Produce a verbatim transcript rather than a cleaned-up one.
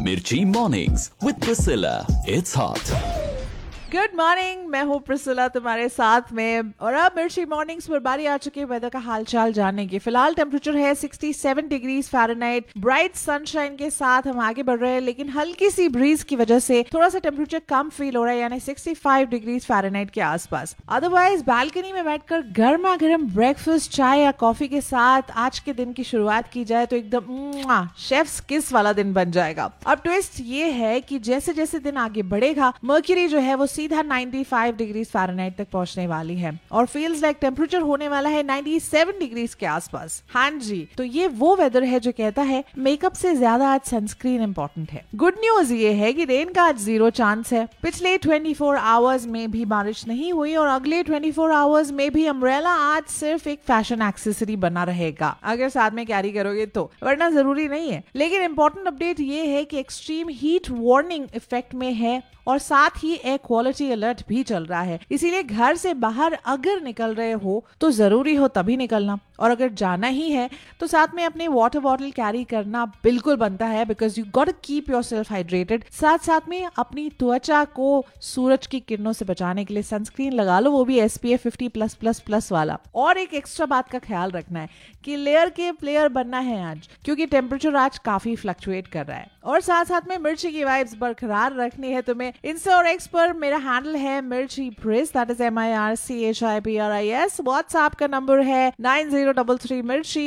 Mirchi Mornings with Priscilla. It's hot. Good morning, मैं हूँ Priscilla तुम्हारे साथ में। और अब मिर्ची मॉर्निंग्स पर बारी आ चुकी है वेदर का हालचाल जानने की। फिलहाल टेम्परेचर है सड़सठ डिग्रीज फ़ारेनहाइट। ब्राइट सनशाइन के साथ हम आगे बढ़ रहे हैं, लेकिन हल्की सी ब्रीज की वजह से थोड़ा सा टेम्परेचर कम फील हो रहा है, यानी पैंसठ डिग्रीज फ़ारेनहाइट के आसपास। अदरवाइज बालकनी में बैठकर गर्मा गर्म ब्रेकफास्ट, चाय या कॉफी के साथ आज के दिन की शुरुआत की जाए तो एकदम शेफ्स किस वाला दिन बन जाएगा। अब ट्विस्ट ये है कि जैसे जैसे दिन आगे बढ़ेगा, मर्क्यूरी जो है वो सीधा पचानवे डिग्री फ़ारेनहाइट तक पहुंचने वाली है और फील्स लाइक टेम्परेचर होने वाला है सत्तानवे डिग्री के आसपास। हाँ जी, तो ये वो वेदर है जो कहता है मेकअप से ज्यादा आज सनस्क्रीन इंपॉर्टेंट है। गुड न्यूज ये है कि रेन का आज जीरो चांस है। पिछले चौबीस आवर्स में भी बारिश नहीं हुई और अगले चौबीस आवर्स में भी अम्ब्रेला आज सिर्फ एक फैशन एक्सेसरी बना रहेगा, अगर साथ में कैरी करोगे तो, वरना जरूरी नहीं है। लेकिन इंपॉर्टेंट अपडेट ये है कि एक्सट्रीम हीट वार्निंग इफेक्ट में है और साथ ही एयर क्वालिटी अलर्ट भी चल रहा है। इसीलिए घर से बाहर अगर निकल रहे हो तो जरूरी हो तभी निकलना, और अगर जाना ही है तो साथ में अपने वाटर बॉटल कैरी करना बिल्कुल बनता है, because you got to keep yourself hydrated. साथ साथ में अपनी त्वचा को सूरज की किरणों से बचाने के लिए सनस्क्रीन लगा लो, वो भी S P F fifty plus plus plus वाला। और एक एक्स्ट्रा बात का ख्याल रखना है कि लेयर के प्लेयर बनना है आज, क्योंकि टेम्परेचर आज काफी फ्लक्चुएट कर रहा है। और साथ साथ में मिर्ची की वाइब्स बरकरार रखनी है तुम्हें। इंस्टा और एक्स पर मेरा हैंडल है मिर्ची प्रिस, that is M I R C H I P R I S. WhatsApp का नंबर है नाइन जीरो डबल थ्री मिर्ची।